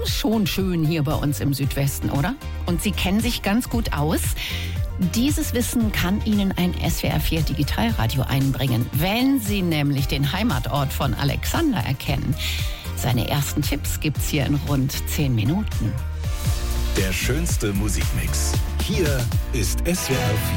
schon schön hier bei uns im Südwesten, oder? Und Sie kennen sich ganz gut aus. Dieses Wissen kann Ihnen ein SWR4 Digitalradio einbringen, wenn Sie nämlich den Heimatort von Alexander erkennen. Seine ersten Tipps gibt's hier in rund 10 Minuten. Der schönste Musikmix. Hier ist SWR4.